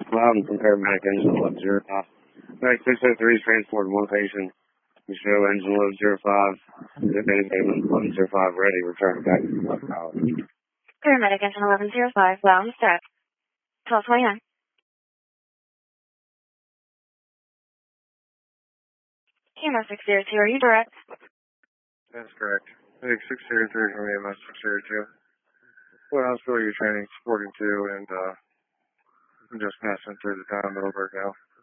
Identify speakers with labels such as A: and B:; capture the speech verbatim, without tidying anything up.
A: Loud and paramedic engine load zero five. Medic six oh three transported one patient. We show engine load zero five. If anything, eleven zero five ready. Return back to the power.
B: Paramedic engine eleven zero five, loud and stack. twelve twenty-nine. E M S six zero two, are you direct?
A: That's correct. Medic six zero three from E M S six zero two. What hospital are you training, supporting to, and uh, I'm just passing through the town over now.